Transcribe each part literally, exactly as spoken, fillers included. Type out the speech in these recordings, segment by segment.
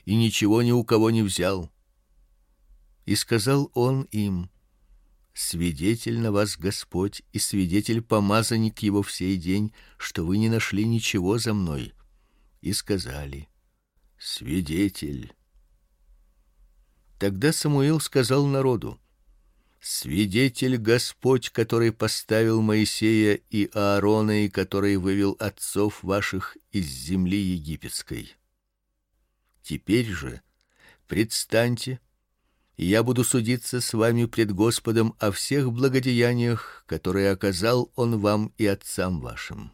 и ничего ни у кого не взял. И сказал он им: свидетель на вас Господь и свидетель помазанник его в сей день, что вы не нашли ничего за мной. И сказали: свидетель. Тогда Самуил сказал народу: свидетель Господь, который поставил Моисея и Аарона и который вывел отцов ваших из земли египетской. Теперь же предстаньте, и я буду судиться с вами пред Господом о всех благодеяниях, которые оказал он вам и отцам вашим.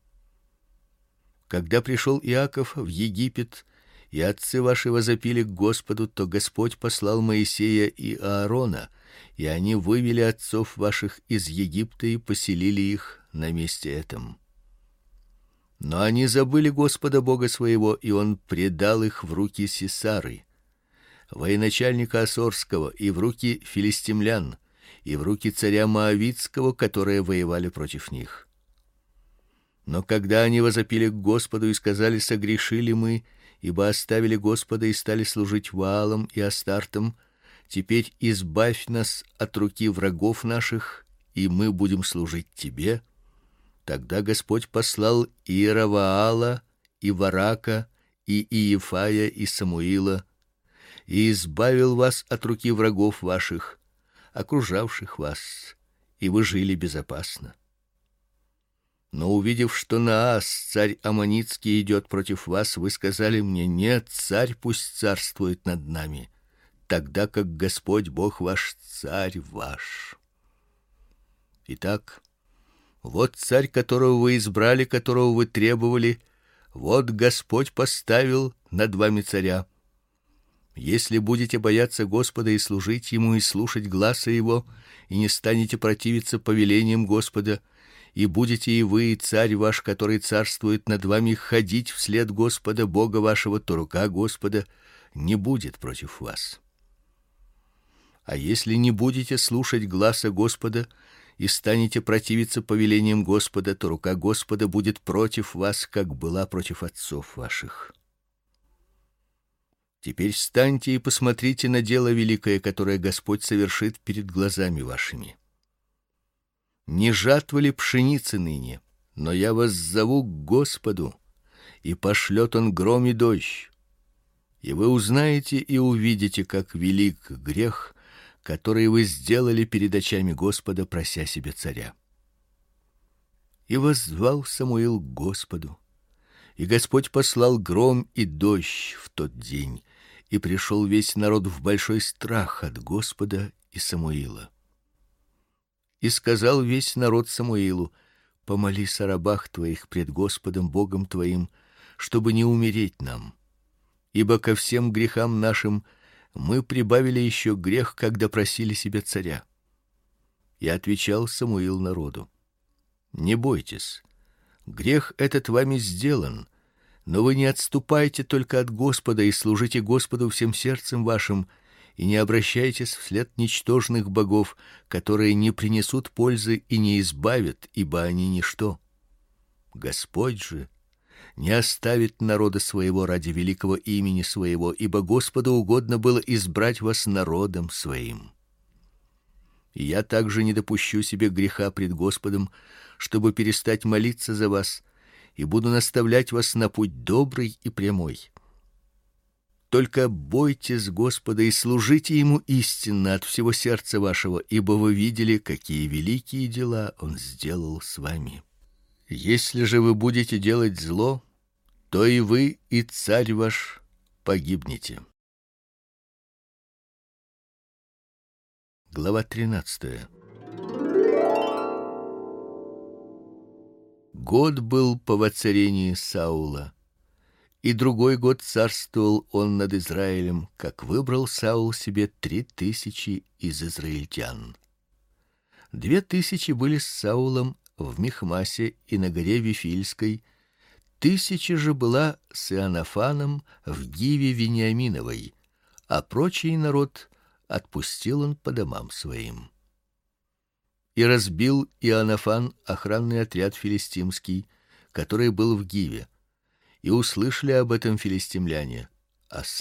Когда пришел Иаков в Египет, и отцы ваши возопили к Господу, то Господь послал Моисея и Аарона, и они вывели отцов ваших из Египта и поселили их на месте этом. Но они забыли Господа Бога своего, и он предал их в руки Сисары, военачальника Асорского, и в руки филистимлян, и в руки царя Моавитского, которые воевали против них. Но когда они возопили к Господу и сказали: согрешили мы, ибо оставили Господа и стали служить Ваалам и Астартам, теперь избавь нас от руки врагов наших, и мы будем служить тебе. Тогда Господь послал Иераваала, и Варака, и Иефая, и Самуила, и избавил вас от руки врагов ваших, окружавших вас, и вы жили безопасно. Но увидев, что Наас, царь аммонитский, идет против вас, вы сказали мне: нет, царь пусть царствует над нами, тогда как Господь Бог ваш царь ваш. Итак, вот царь, которого вы избрали, которого вы требовали, вот Господь поставил над вами царя. Если будете бояться Господа и служить ему и слушать гласа его, и не станете противиться повелениям Господа, и будете и вы, и царь ваш, который царствует над вами, ходить вслед Господа Бога вашего, то рука Господа не будет против вас. А если не будете слушать гласа Господа и станете противиться повелениям Господа, то рука Господа будет против вас, как была против отцов ваших. Теперь встаньте и посмотрите на дело великое, которое Господь совершит перед глазами вашими. Не жатва ли пшеницы ныне? Но я вас зову к Господу, и пошлет он гром и дождь. И вы узнаете и увидите, как велик грех, который вы сделали перед очами Господа, прося себе царя. И воззвал Самуил к Господу, и Господь послал гром и дождь в тот день, и пришел весь народ в большой страх от Господа и Самуила. И сказал весь народ Самуилу: помолись о рабах твоих пред Господом Богом твоим, чтобы не умереть нам, ибо ко всем грехам нашим мы прибавили еще грех, когда просили себе царя. И отвечал Самуил народу: не бойтесь, грех этот вами сделан, но вы не отступайте только от Господа и служите Господу всем сердцем вашим, и не обращайтесь вслед ничтожных богов, которые не принесут пользы и не избавят, ибо они ничто. Господь же не оставит народа своего ради великого имени своего, ибо Господу угодно было избрать вас народом своим. И я также не допущу себе греха пред Господом, чтобы перестать молиться за вас, и буду наставлять вас на путь добрый и прямой. Только бойтесь Господа и служите ему истинно от всего сердца вашего, ибо вы видели, какие великие дела он сделал с вами. Если же вы будете делать зло, то и вы, и царь ваш погибнете. Глава тринадцатая. Год был по воцарении Саула, и другой год царствовал он над Израилем, как выбрал Саул себе три тысячи из израильтян. Две тысячи были с Саулом в Михмасе и на горе Вифильской, тысяча же была с Иоаннафаном в Гиве Вениаминовой, а прочий народ отпустил он по домам своим. И разбил Иоаннафан охранный отряд филистимский, который был в Гиве. И услышали об этом филистимляне, а